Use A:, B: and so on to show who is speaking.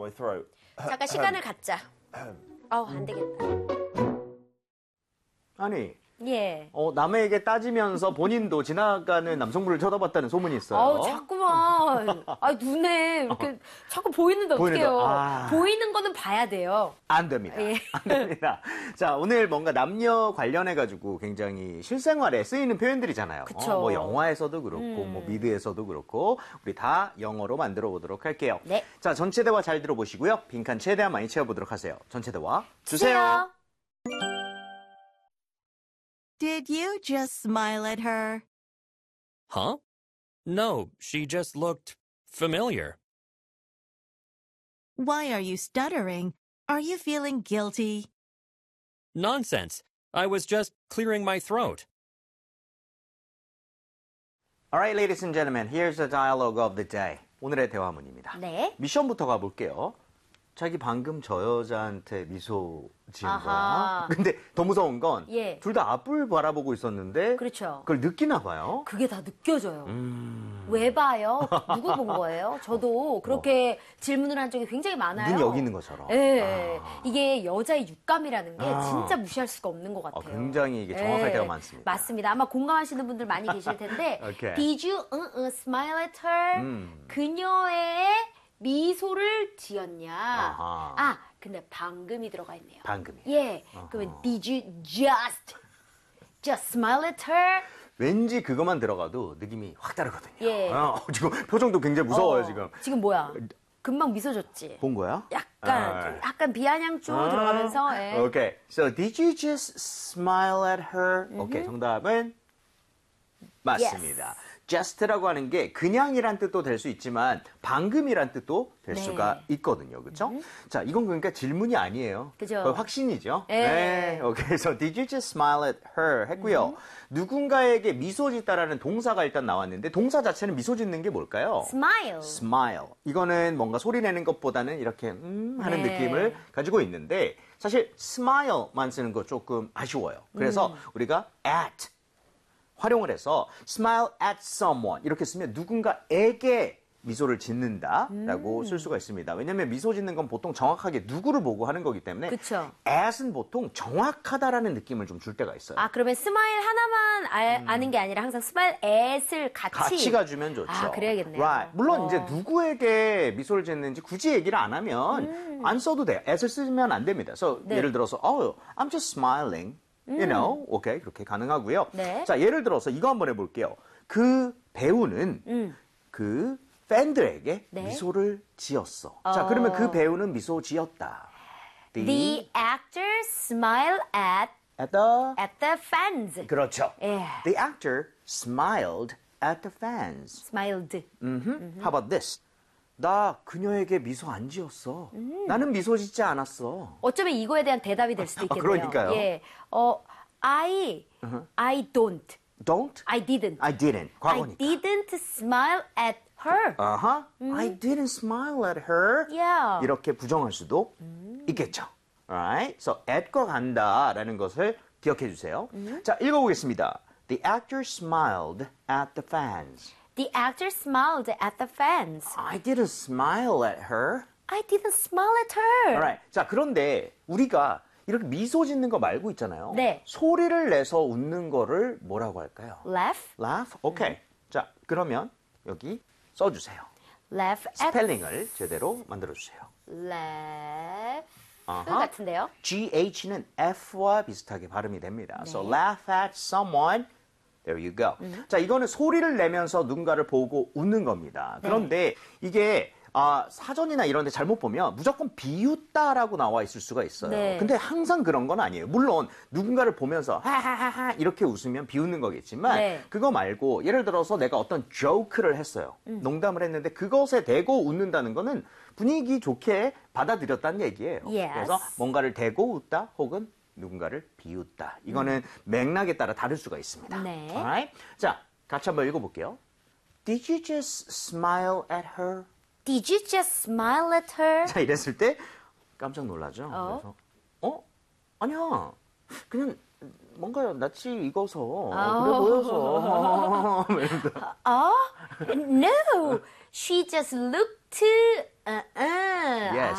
A: my throat.
B: 잠깐 시간을 갖자. 안 되겠다.
A: 아니,
B: 예.
A: 남에게 따지면서 본인도 지나가는 남성분을 쳐다봤다는 소문이 있어요.
B: 자꾸만. 눈에 이렇게 자꾸 보이는데 어떡해요. 보이는 거는 봐야 돼요.
A: 안 됩니다.
B: 예.
A: 안 됩니다. 자, 오늘 뭔가 남녀 관련해가지고 굉장히 실생활에 쓰이는 표현들이잖아요.
B: 그쵸.
A: 뭐 영화에서도 그렇고, 뭐 미드에서도 그렇고, 우리 다 영어로 만들어 보도록 할게요.
B: 네.
A: 자, 전체 대화 잘 들어보시고요. 빈칸 최대한 많이 채워보도록 하세요. 전체 대화 주세요.
C: Did you just smile at her?
D: Huh? No, she just looked familiar.
C: Why are you stuttering? Are you feeling guilty?
D: Nonsense. I was just clearing my throat.
A: All right, ladies and gentlemen, here's the dialogue of the day. 오늘의 대화문입니다.
B: 네.
A: 미션부터 가볼게요. 자기 방금 저 여자한테 미소 지은
B: 아하.
A: 거야. 근데 더 무서운 건 둘 다
B: 예.
A: 앞을 바라보고 있었는데
B: 그렇죠.
A: 그걸 느끼나 봐요.
B: 그게 다 느껴져요. 왜 봐요? 누구 본 거예요? 저도 그렇게 질문을 한 적이 굉장히 많아요.
A: 눈이 여기 있는 것처럼.
B: 네. 이게 여자의 육감이라는 게 진짜 무시할 수가 없는 것 같아요.
A: 굉장히 이게 정확할 때가 많습니다.
B: 맞습니다. 아마 공감하시는 분들 많이 계실 텐데
A: Okay.
B: Did you smile at her? 그녀의 미소를 지었냐? 근데 방금이 들어가 있네요.
A: 방금이요.
B: 예. 그러면 Did you just smile at her?
A: 왠지 그것만 들어가도 느낌이 확 다르거든요.
B: 예.
A: 지금 표정도 굉장히 무서워요, 지금.
B: 지금 뭐야? 금방 미소 줬지?
A: 본 거야?
B: 약간 비아냥조 들어가면서. 예.
A: Okay. So, did you just smile at her? 오케이, 정답은 맞습니다. just라고 하는 게 그냥이란 뜻도 될 수 있지만 방금이란 뜻도 될 수가 있거든요. 그렇죠? 자, 이건 그러니까 질문이 아니에요.
B: 그죠?
A: 확신이죠.
B: 네.
A: 네. 오케이. 그래서 did you just smile at her 했고요. 누군가에게 미소 짓다라는 동사가 일단 나왔는데 동사 자체는 미소 짓는 게 뭘까요?
B: Smile.
A: smile. 이거는 뭔가 소리 내는 것보다는 이렇게 하는 느낌을 가지고 있는데 사실 smile만 쓰는 거 조금 아쉬워요. 그래서 우리가 at 활용을 해서 smile at someone 이렇게 쓰면 누군가에게 미소를 짓는다라고 쓸 수가 있습니다. 왜냐하면 미소 짓는 건 보통 정확하게 누구를 보고 하는 거기 때문에
B: 그쵸.
A: at은 보통 정확하다라는 느낌을 좀 줄 때가 있어요.
B: 그러면 스마일 하나만 아는 게 아니라 항상 스마일 at을 같이
A: 가주면 좋죠.
B: 그래야겠네요.
A: Right. 물론 이제 누구에게 미소를 짓는지 굳이 얘기를 안 하면 안 써도 돼요. at을 쓰면 안 됩니다. 그래서 예를 들어서 I'm just smiling. You know, 오케이, 그렇게 가능하고요.
B: 네.
A: 자, 예를 들어서 이거 한번 해볼게요. 그 배우는 그 팬들에게 미소를 지었어. 자, 그러면 그 배우는 미소 지었다.
B: The actor smiled at the fans.
A: 그렇죠.
B: 예.
A: The actor smiled at the fans.
B: Smiled.
A: How about this? 나 그녀에게 미소 안 지었어. 나는 미소 짓지 않았어.
B: 어쩌면 이거에 대한 대답이 될 수도 있겠네요.
A: 그러니까요.
B: 예. I don't.
A: Don't?
B: I didn't.
A: I didn't. 과거니까.
B: I didn't smile at her.
A: I didn't smile at her.
B: Yeah.
A: 이렇게 부정할 수도 있겠죠. Alright? So, at과 간다라는 것을 기억해 주세요. 자, 읽어보겠습니다. The actor smiled at the fans.
B: The actor smiled at the fans.
A: I didn't smile at her.
B: I didn't smile at her.
A: Alright. 자, 그런데 우리가 이렇게 미소 짓는 거 말고 있잖아요.
B: 네.
A: 소리를 내서 웃는 거를 뭐라고 할까요?
B: Laugh.
A: Laugh? 오케이. 자, 그러면 여기 써주세요.
B: Laugh at.
A: 스펠링을 제대로 만들어주세요.
B: Laugh. 같은데요?
A: GH는 F와 비슷하게 발음이 됩니다. So laugh at someone. There you go. 자, 이거는 소리를 내면서 누군가를 보고 웃는 겁니다. 그런데 이게 사전이나 이런 데 잘못 보면 무조건 비웃다라고 나와 있을 수가 있어요.
B: 네.
A: 근데 항상 그런 건 아니에요. 물론 누군가를 보면서 하하하하 이렇게 웃으면 비웃는 거겠지만 그거 말고 예를 들어서 내가 어떤 조크를 했어요. 농담을 했는데 그것에 대고 웃는다는 거는 분위기 좋게 받아들였다는 얘기예요.
B: Yes.
A: 그래서 뭔가를 대고 웃다 혹은 누군가를 비웃다. 이거는 맥락에 따라 다를 수가 있습니다.
B: 네.
A: Alright? 자, 같이 한번 읽어볼게요. Did you just smile at her?
B: Did you just smile at her?
A: 자, 이랬을 때 깜짝 놀라죠. 그래서 아니야. 그냥 뭔가 낯이 익어서 그래 보여서.
B: No, she just looked
A: Yes.